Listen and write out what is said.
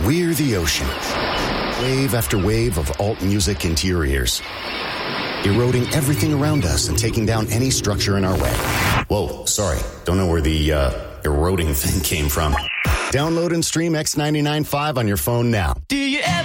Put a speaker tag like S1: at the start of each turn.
S1: We're the ocean. Wave after wave of alt music into your ears. Eroding everything around us and taking down any structure in our way. Whoa, sorry. Don't know where the eroding thing came from. Download and stream X99.5 on your phone now.
S2: Do you ever